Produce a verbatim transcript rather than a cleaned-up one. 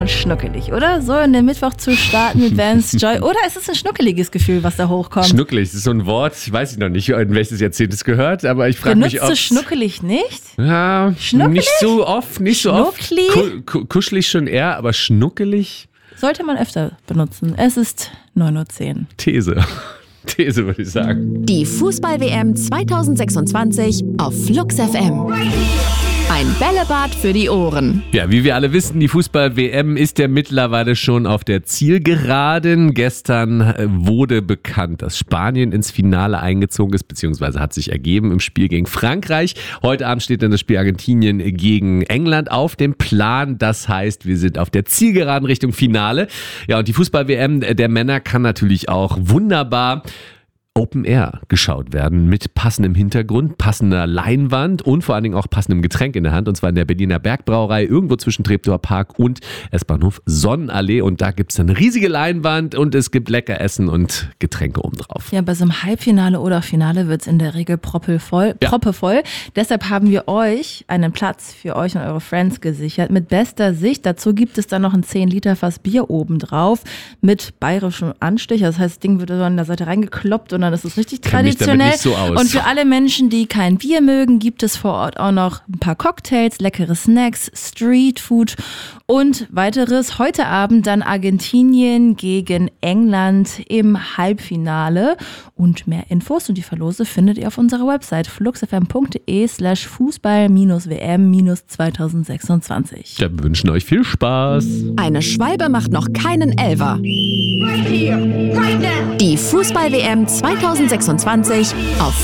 Schnuckelig, oder? So in den Mittwoch zu starten mit Vance Joy. Oder ist es ein schnuckeliges Gefühl, was da hochkommt? Schnuckelig, das ist so ein Wort, ich weiß noch nicht, in welches Jahrzehnt es gehört, aber ich frage mich, ob... Benutzt du schnuckelig nicht? Ja, Schnuckelig? nicht so oft, nicht so oft. Schnuckli? Ku- Kuschelig schon eher, aber schnuckelig? Sollte man öfter benutzen. Es ist neun Uhr zehn. These. These, würde ich sagen. Die Fußball-W M zwanzig sechsundzwanzig auf Flux F M. Ein Bällebad für die Ohren. Ja, wie wir alle wissen, die Fußball-W M ist ja mittlerweile schon auf der Zielgeraden. Gestern wurde bekannt, dass Spanien ins Finale eingezogen ist, beziehungsweise hat sich ergeben im Spiel gegen Frankreich. Heute Abend steht dann das Spiel Argentinien gegen England auf dem Plan. Das heißt, wir sind auf der Zielgeraden Richtung Finale. Ja, und die Fußball-W M der Männer kann natürlich auch wunderbar Open Air geschaut werden mit passendem Hintergrund, passender Leinwand und vor allen Dingen auch passendem Getränk in der Hand, und zwar in der Berliner Bergbrauerei, irgendwo zwischen Treptower Park und S-Bahnhof Sonnenallee, und da gibt es eine riesige Leinwand und es gibt lecker Essen und Getränke obendrauf. Ja, bei so einem Halbfinale oder Finale wird es in der Regel proppevoll, Ja. proppevoll. Deshalb haben wir euch einen Platz für euch und eure Friends gesichert mit bester Sicht. Dazu gibt es dann noch ein zehn Liter Fass Bier obendrauf mit bayerischem Anstich. Das heißt, das Ding wird so an der Seite reingekloppt und dann ist es richtig Kenn mich damit traditionell. nicht so aus. Und für alle Menschen, die kein Bier mögen, gibt es vor Ort auch noch ein paar Cocktails, leckere Snacks, Streetfood und weiteres. Heute Abend dann Argentinien gegen England im Halbfinale. Und mehr Infos und die Verlose findet ihr auf unserer Website fluxfm.de slash Fußball-W M zwanzig sechsundzwanzig. Wir wünschen euch viel Spaß. Eine Schwalbe macht noch keinen Elfer. Die Fußball-W M zwanzig sechsundzwanzig auf